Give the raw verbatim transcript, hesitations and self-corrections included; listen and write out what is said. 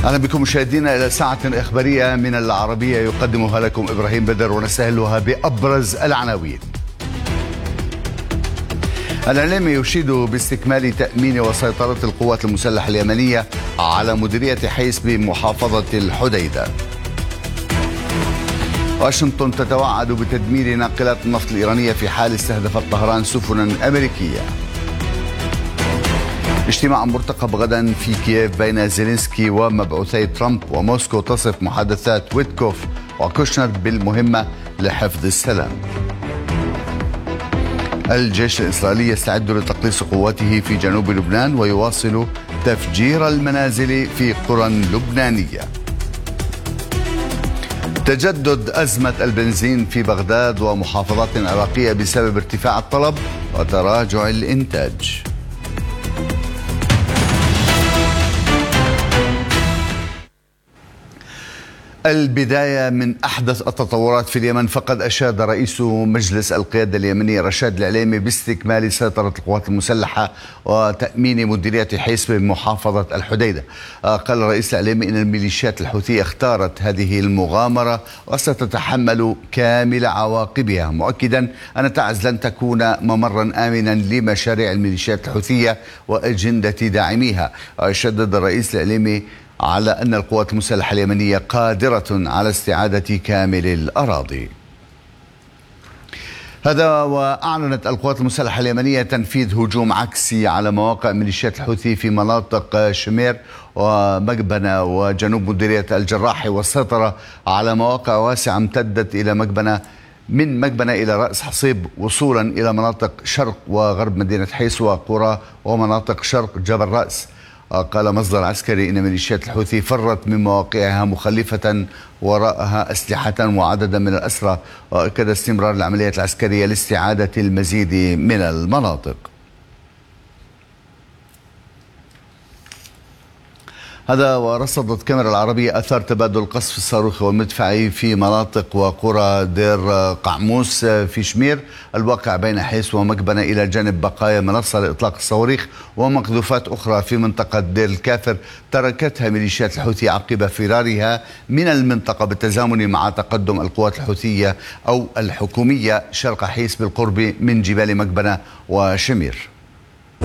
أهلا بكم مشاهدينا إلى ساعة إخبارية من العربية يقدمها لكم إبراهيم بدر، ونستهلها بأبرز العناوين. الإعلام يشيد باستكمال تأمين وسيطرة القوات المسلحة اليمنية على مديرية حيس بمحافظة الحديدة. واشنطن تتوعد بتدمير ناقلات النفط الإيرانية في حال استهدفت طهران سفنا أمريكية. اجتماع مرتقب غدا في كييف بين زيلينسكي ومبعوثي ترامب، وموسكو تصف محادثات ويتكوف وكوشنر بالمهمة لحفظ السلام. الجيش الإسرائيلي يستعد لتقليص قواته في جنوب لبنان ويواصل تفجير المنازل في قرى لبنانية. تجدد أزمة البنزين في بغداد ومحافظات عراقية بسبب ارتفاع الطلب وتراجع الإنتاج. البداية من أحدث التطورات في اليمن، فقد أشاد رئيس مجلس القيادة اليمني رشاد العليمي باستكمال سيطرة القوات المسلحة وتأمين مديرية حيس بمحافظة الحديدة. قال الرئيس العليمي إن الميليشيات الحوثية اختارت هذه المغامرة وستتحمل كامل عواقبها، مؤكدا أن تعز لن تكون ممرا آمنا لمشاريع الميليشيات الحوثية وأجندة داعميها. شدد الرئيس العليمي على أن القوات المسلحة اليمنية قادرة على استعادة كامل الأراضي. هذا وأعلنت القوات المسلحة اليمنية تنفيذ هجوم عكسي على مواقع ميليشيات الحوثي في مناطق شمير ومقبنة وجنوب مديرية الجراح، والسيطرة على مواقع واسعة امتدت إلى مقبنة من مقبنة إلى رأس حصيب، وصولا إلى مناطق شرق وغرب مدينة حيس وقرى ومناطق شرق جبل رأس. قال مصدر عسكري إن ميليشيات الحوثي فرت من مواقعها مخلفة وراءها أسلحة وعددا من الأسرى، وأكد استمرار العمليات العسكرية لاستعادة المزيد من المناطق. هذا ورصدت كاميرا العربية آثار تبادل القصف الصاروخي والمدفعي في مناطق وقرى دير قعموس في شمير الواقع بين حيس ومقبنة إلى جانب بقايا منصة لإطلاق الصواريخ ومقذوفات أخرى في منطقة دير الكافر تركتها ميليشيات الحوثي عقب فرارها من المنطقة بالتزامن مع تقدم القوات الحوثية أو الحكومية شرق حيس بالقرب من جبال مقبنة وشمير.